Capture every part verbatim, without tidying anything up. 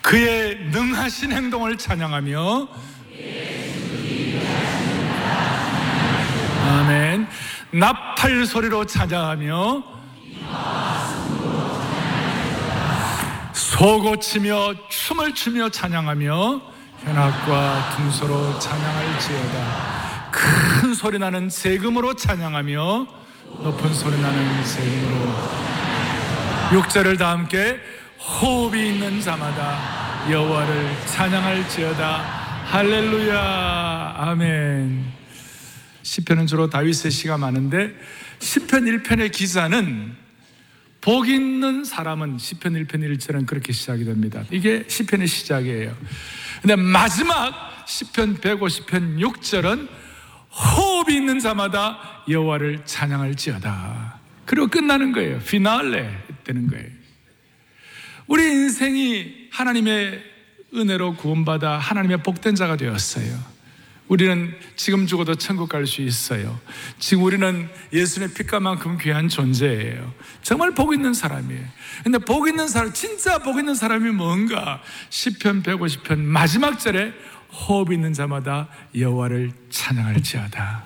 그의 능하신 행동을 찬양하며, 아멘. 나팔 소리로 찬양하며, 소고치며 춤을 추며 찬양하며, 현악과 둥소로 찬양할지어다. 큰 소리 나는 세금으로 찬양하며, 높은 소리 나는 세금으로. 육 절을 다 함께. 호흡이 있는 자마다 여호와를 찬양할지어다. 할렐루야. 아멘. 시편은 주로 다윗의 시가 많은데, 시편 일 편의 기사는 복 있는 사람은 시편 일 편 일 절은 그렇게 시작이 됩니다. 이게 시편의 시작이에요. 근데 마지막 시편 백오십 편 육 절은 호흡이 있는 자마다 여호와를 찬양할지어다. 그리고 끝나는 거예요. 피날레 되는 거예요. 우리 인생이 하나님의 은혜로 구원받아 하나님의 복된 자가 되었어요. 우리는 지금 죽어도 천국 갈 수 있어요. 지금 우리는 예수님의 피값만큼 귀한 존재예요. 정말 복 있는 사람이에요. 근데 복 있는 사람, 진짜 복 있는 사람이 뭔가? 시편 백오십 편 마지막 절에 호흡 있는 자마다 여호와를 찬양할지어다.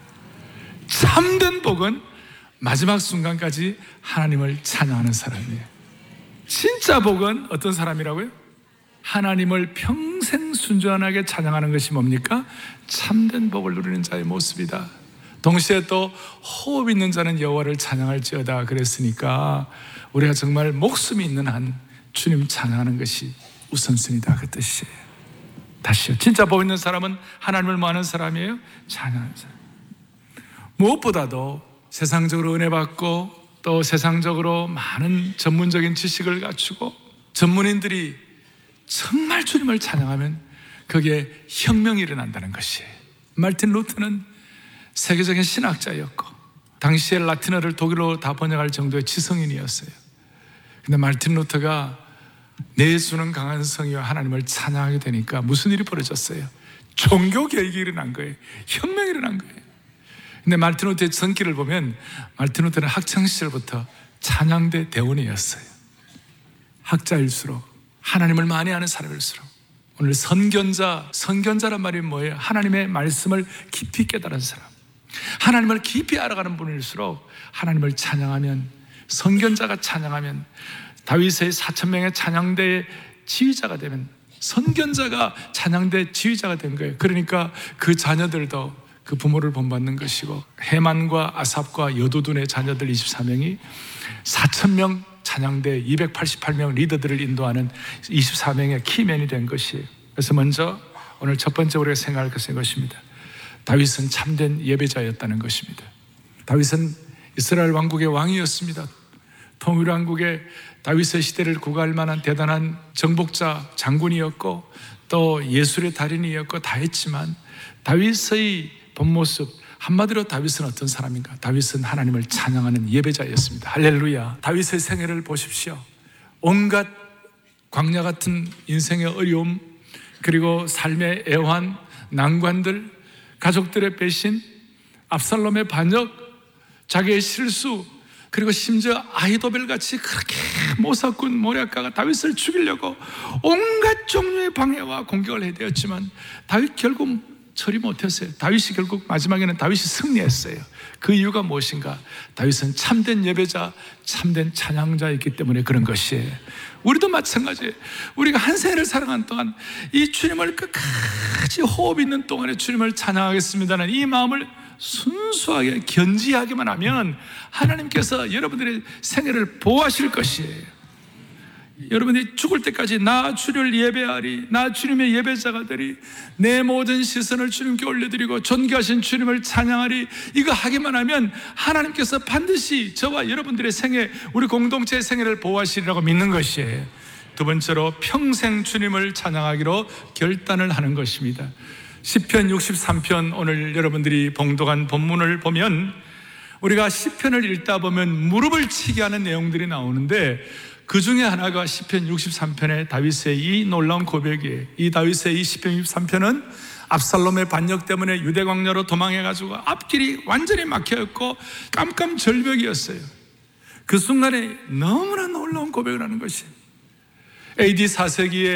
참된 복은 마지막 순간까지 하나님을 찬양하는 사람이에요. 진짜 복은 어떤 사람이라고요? 하나님을 평생 순전하게 찬양하는 것이 뭡니까? 참된 복을 누리는 자의 모습이다. 동시에 또 호흡 있는 자는 여호와를 찬양할지어다 그랬으니까 우리가 정말 목숨이 있는 한 주님 찬양하는 것이 우선순위다, 그 뜻이에요. 다시요. 진짜 복 있는 사람은 하나님을 뭐 하는 사람이에요? 찬양하는 사람. 무엇보다도 세상적으로 은혜 받고 또 세상적으로 많은 전문적인 지식을 갖추고 전문인들이 정말 주님을 찬양하면 거기에 혁명이 일어난다는 것이에요. 마르틴 루터는 세계적인 신학자였고 당시에 라틴어를 독일어로 다 번역할 정도의 지성인이었어요. 근데 마르틴 루터가 내수는 강한 성의와 하나님을 찬양하게 되니까 무슨 일이 벌어졌어요? 종교 개혁이 일어난 거예요. 혁명이 일어난 거예요. 근데 마르틴 루터의 전기를 보면 마르틴 루터는 학창시절부터 찬양대 대원이었어요. 학자일수록, 하나님을 많이 아는 사람일수록. 오늘 선견자, 선견자란 말이 뭐예요? 하나님의 말씀을 깊이 깨달은 사람, 하나님을 깊이 알아가는 분일수록 하나님을 찬양하면, 선견자가 찬양하면, 다윗의 사천 명의 찬양대의 지휘자가 되면 선견자가 찬양대 지휘자가 된 거예요. 그러니까 그 자녀들도 그 부모를 본받는 것이고, 해만과 아삽과 여두둔의 자녀들 이십사 명이 사천 명 찬양대 이백팔십팔 명 리더들을 인도하는 이십사 명의 키맨이 된 것이에요. 그래서 먼저 오늘 첫 번째 우리가 생각할 것은 이것입니다. 다윗은 참된 예배자였다는 것입니다. 다윗은 이스라엘 왕국의 왕이었습니다. 통일왕국의 다윗의 시대를 구가할 만한 대단한 정복자 장군이었고 또 예술의 달인이었고 다 했지만 다윗의 본 모습, 한마디로 다윗은 어떤 사람인가? 다윗은 하나님을 찬양하는 예배자였습니다. 할렐루야. 다윗의 생애를 보십시오. 온갖 광야 같은 인생의 어려움, 그리고 삶의 애환, 난관들, 가족들의 배신, 압살롬의 반역, 자기의 실수, 그리고 심지어 아히도벨같이 그렇게 모사꾼 모략가가 다윗을 죽이려고 온갖 종류의 방해와 공격을 해대었지만 다윗 결국 처리 못했어요. 다윗이 결국 마지막에는 다윗이 승리했어요. 그 이유가 무엇인가? 다윗은 참된 예배자, 참된 찬양자였기 때문에 그런 것이에요. 우리도 마찬가지예요. 우리가 한 생을 살아간 동안 이 주님을 끝까지 호흡 있는 동안에 주님을 찬양하겠습니다는 이 마음을 순수하게 견지하기만 하면 하나님께서 여러분들의 생애를 보호하실 것이에요. 여러분이 죽을 때까지 나 주를 예배하리, 나 주님의 예배자가 되리, 내 모든 시선을 주님께 올려드리고 존귀하신 주님을 찬양하리, 이거 하기만 하면 하나님께서 반드시 저와 여러분들의 생애, 우리 공동체의 생애를 보호하시리라고 믿는 것이에요. 두 번째로 평생 주님을 찬양하기로 결단을 하는 것입니다. 시편 육십삼 편 오늘 여러분들이 봉독한 본문을 보면 우리가 시편을 읽다 보면 무릎을 치게 하는 내용들이 나오는데 그 중에 하나가 시편 육십삼 편의 다윗의 이 놀라운 고백이에요. 이 다윗의 이 시편 육십삼 편은 압살롬의 반역 때문에 유대 광야로 도망해가지고 앞길이 완전히 막혀있고 깜깜절벽이었어요. 그 순간에 너무나 놀라운 고백을 하는 것이 에이디 사 세기에